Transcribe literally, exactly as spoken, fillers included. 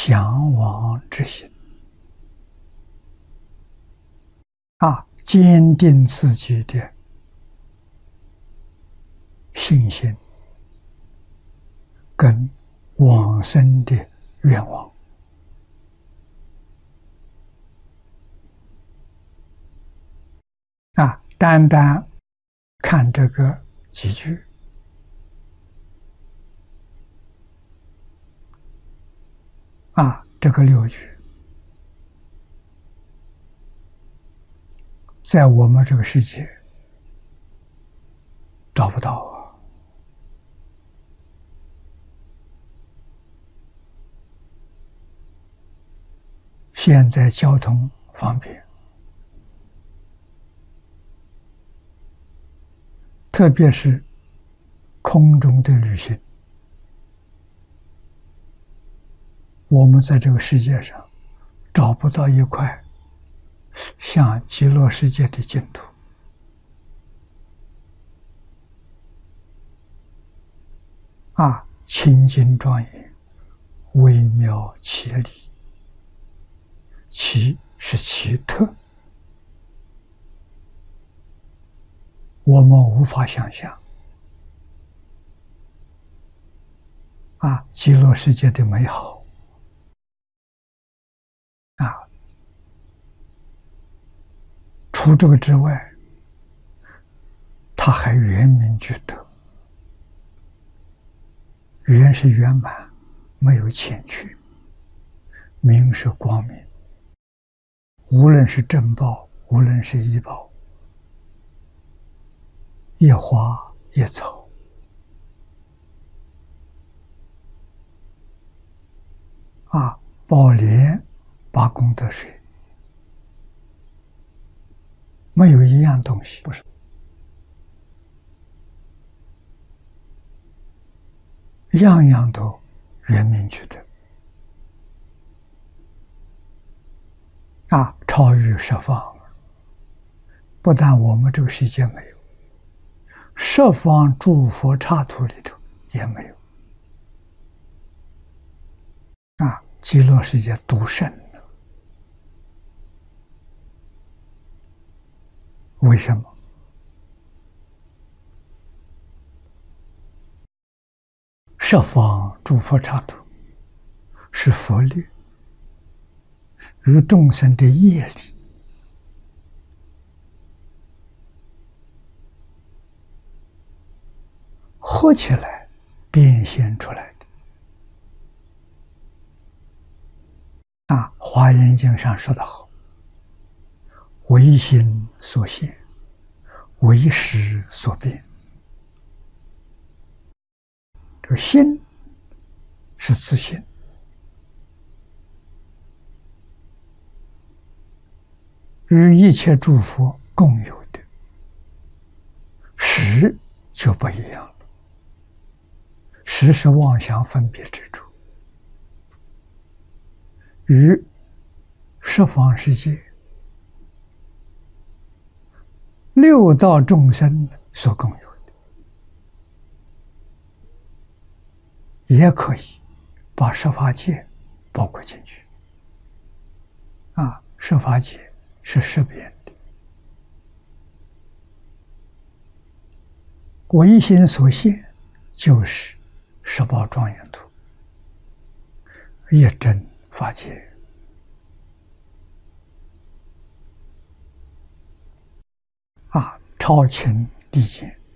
向往之心啊，坚定自己的信心跟往生的愿望啊，单单看这个几句啊，这个六句，在我们这个世界找不到啊。现在交通方便，特别是空中的旅行，我们在这个世界上找不到一块像极乐世界的净土啊，清净庄严，微妙奇丽，奇是奇特，我们无法想象啊，极乐世界的美好啊。除这个之外，它还圆明具德。圆是圆满，没有欠缺；明是光明。无论是正报，无论是异报，一花一草，啊，宝莲八功德水，没有一样东西不是，样样都圆明具德啊，超越十方。不但我们这个世界没有，十方诸佛刹土里头也没有啊，极乐世界独胜的。为什么？十方诸佛刹土是佛力与众生的业力合起来变现出来的啊，《华严经》上说得好，唯心所现，唯识所变。这个心是自性，与一切诸佛共有的，识就不一样了。识是妄想分别之处，与十方世界六道众生所共有的，也可以把十法界包括进去啊，十法界是十变的，唯心所现就是十宝庄严土，一真法界啊，超情利见，